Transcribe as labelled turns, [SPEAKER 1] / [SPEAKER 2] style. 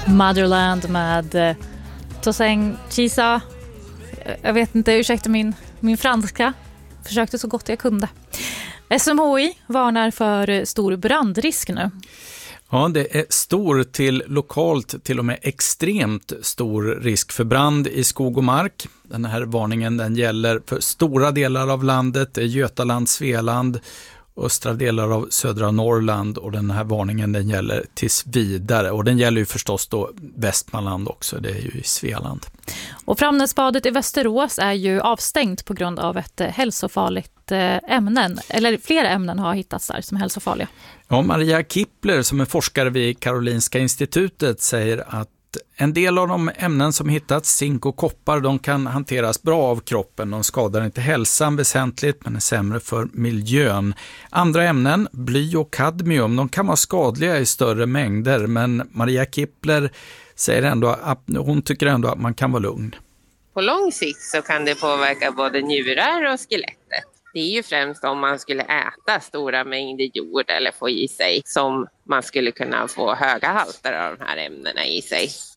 [SPEAKER 1] Motherland med Toussaint Chisa. Jag vet inte, ursäkta min franska. Försökte så gott jag kunde. SMHI varnar för stor brandrisk nu.
[SPEAKER 2] Ja, det är stor till lokalt, till och med extremt stor risk för brand i skog och mark. Den här varningen den gäller för stora delar av landet, Götaland, Svealand, östra delar av södra Norrland, och den här varningen den gäller tills vidare. Och den gäller ju förstås då Västmanland också, det är ju i Svealand. Och
[SPEAKER 1] Framnäsbadet i Västerås är ju avstängt på grund av ett hälsofarligt ämnen, eller flera ämnen har hittats där som är hälsofarliga.
[SPEAKER 2] Ja, Maria Kipler som är forskare vid Karolinska institutet säger att en del av de ämnen som hittats, zink och koppar, de kan hanteras bra av kroppen. De skadar inte hälsan väsentligt men är sämre för miljön. Andra ämnen, bly och kadmium, de kan vara skadliga i större mängder, men Maria Kipler säger ändå att hon tycker ändå att man kan vara lugn.
[SPEAKER 3] På lång sikt så kan det påverka både njurar och skelettet. Det är ju främst om man skulle äta stora mängder jord eller få i sig som man skulle kunna få höga halter av de här ämnena i sig.